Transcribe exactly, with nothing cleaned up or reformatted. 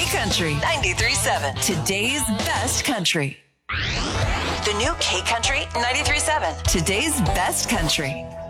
Country ninety-three point seven. Today's best country. The new K Country ninety-three point seven. Today's best country.